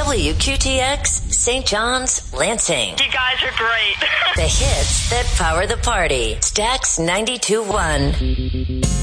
WQTX, St. John's, Lansing. You guys are great. The hits that power the party. Stax 92.1.